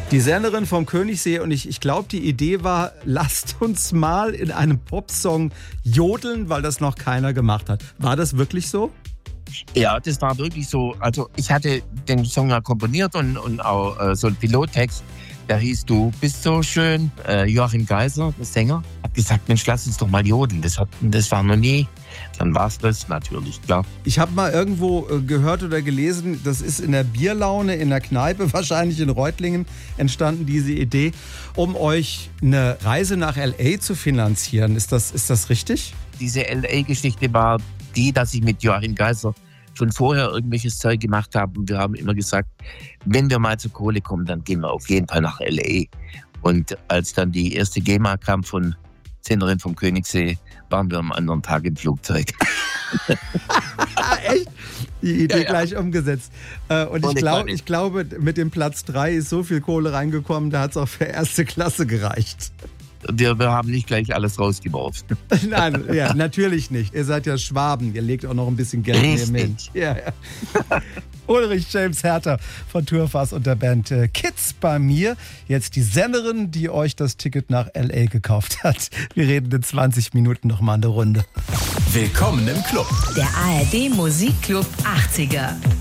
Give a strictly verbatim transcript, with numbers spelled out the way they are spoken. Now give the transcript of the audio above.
Die Sängerin vom Königssee und ich, ich glaube, die Idee war, lasst uns mal in einem Popsong jodeln, weil das noch keiner gemacht hat. War das wirklich so? Ja, das war wirklich so. Also ich hatte den Song ja komponiert und, und auch äh, so einen Pilottext, der hieß Du bist so schön. Äh, Joachim Geiser, der Sänger, hat gesagt, Mensch, lass uns doch mal jodeln. Das, hat, das war noch nie. Dann war es das natürlich, klar. Ich habe mal irgendwo gehört oder gelesen, das ist in der Bierlaune, in der Kneipe, wahrscheinlich in Reutlingen, entstanden diese Idee, um euch eine Reise nach L A zu finanzieren. Ist das, ist das richtig? Diese L A-Geschichte war die, dass ich mit Joachim Geiser schon vorher irgendwelches Zeug gemacht habe. Und wir haben immer gesagt, wenn wir mal zur Kohle kommen, dann gehen wir auf jeden Fall nach L A. Und als dann die erste GEMA kam von Sängerin vom Königssee, waren wir am anderen Tag im Flugzeug. Echt? Die Idee ja, ja. gleich umgesetzt. Und ich, glaub, ich glaube, mit dem Platz drei ist so viel Kohle reingekommen, da hat es auch für erste Klasse gereicht. Wir, wir haben nicht gleich alles rausgeworfen. Nein, ja, natürlich nicht. Ihr seid ja Schwaben, ihr legt auch noch ein bisschen Geld in ihr mit. Ja, ja. Ulrich James Herter von Tourfass und der Band Kids bei mir. Jetzt die Sängerin, die euch das Ticket nach L A gekauft hat. Wir reden in zwanzig Minuten noch mal eine Runde. Willkommen im Club. Der A R D Musikclub achtziger.